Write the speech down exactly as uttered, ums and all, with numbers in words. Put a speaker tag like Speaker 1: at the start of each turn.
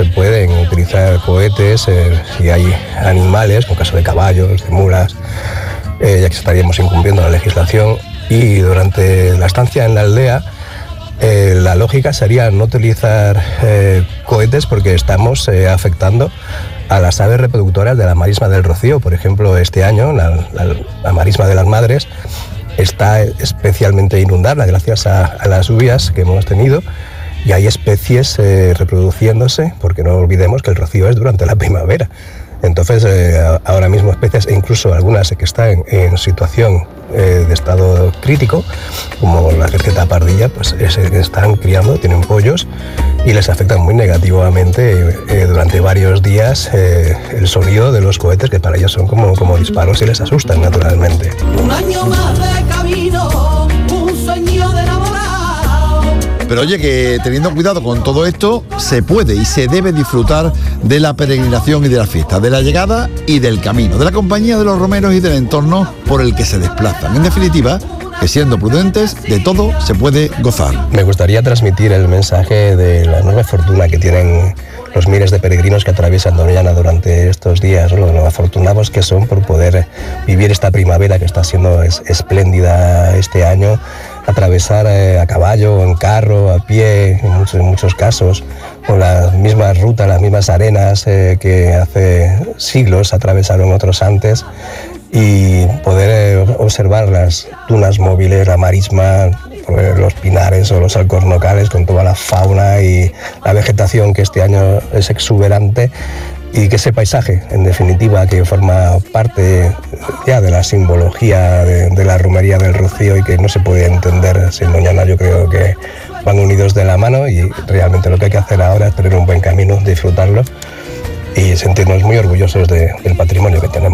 Speaker 1: se pueden utilizar cohetes eh, si hay animales, en caso de caballos, de mulas, eh, ya que estaríamos incumpliendo la legislación. Y durante la estancia en la aldea, eh, la lógica sería no utilizar eh, cohetes porque estamos eh, afectando a las aves reproductoras de la marisma del Rocío. Por ejemplo, este año la, la, la marisma de las Madres está especialmente inundada gracias a, a las lluvias que hemos tenido, y hay especies eh, reproduciéndose, porque no olvidemos que el rocío es durante la primavera. Entonces, eh, ahora mismo especies, e incluso algunas que están en situación eh, de estado crítico, como la cerceta pardilla, pues es, están criando, tienen pollos y les afecta muy negativamente eh, durante varios días eh, el sonido de los cohetes, que para ellos son como, como disparos y les asustan naturalmente.
Speaker 2: Un año más de camino, un sueño de enamorado.
Speaker 3: Pero oye, que teniendo cuidado con todo esto, se puede y se debe disfrutar de la peregrinación y de la fiesta, de la llegada y del camino, de la compañía de los romeros y del entorno por el que se desplazan. En definitiva, que siendo prudentes, de todo se puede gozar.
Speaker 1: Me gustaría transmitir el mensaje de la enorme fortuna que tienen los miles de peregrinos que atraviesan Doñana durante estos días, ¿no? Lo afortunados que son por poder vivir esta primavera que está siendo es, espléndida este año, atravesar eh, a caballo, en carro, a pie, en muchos, en muchos casos, con las mismas rutas, las mismas arenas eh, que hace siglos atravesaron otros antes, y poder eh, observar las dunas móviles, la marisma, los pinares o los alcornocales con toda la fauna y la vegetación que este año es exuberante, y que ese paisaje, en definitiva, que forma parte ya de la simbología de, de la romería del Rocío y que no se puede entender sin Doñana, yo creo que van unidos de la mano, y realmente lo que hay que hacer ahora es tener un buen camino, disfrutarlo y sentirnos muy orgullosos de, del patrimonio que tenemos.